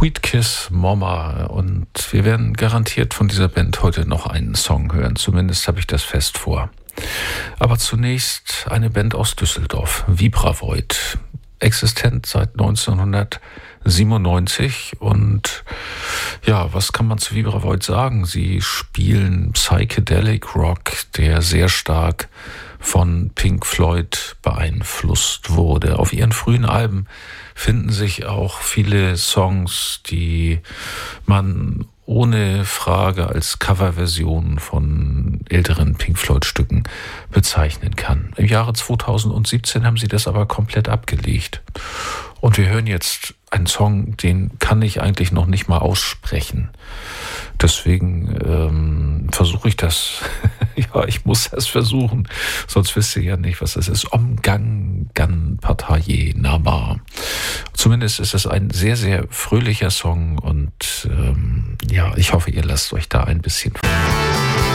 Sweet Kiss Mama, und wir werden garantiert von dieser Band heute noch einen Song hören. Zumindest habe ich das fest vor. Aber zunächst eine Band aus Düsseldorf, Vibravoid. Existent seit 1997 und ja, was kann man zu Vibravoid sagen? Sie spielen Psychedelic Rock, der sehr stark von Pink Floyd beeinflusst wurde. Auf ihren frühen Alben finden sich auch viele Songs, die man ohne Frage als Coverversion von älteren Pink Floyd-Stücken bezeichnen kann. Im Jahre 2017 haben sie das aber komplett abgelegt. Und wir hören jetzt einen Song, den kann ich eigentlich noch nicht mal aussprechen. Deswegen versuche ich das. Ja, ich muss das versuchen. Sonst wisst ihr ja nicht, was das ist. Omgang Gan Pataye Nama. Zumindest ist es ein sehr, sehr fröhlicher Song. Und ja, ich hoffe, ihr lasst euch da ein bisschen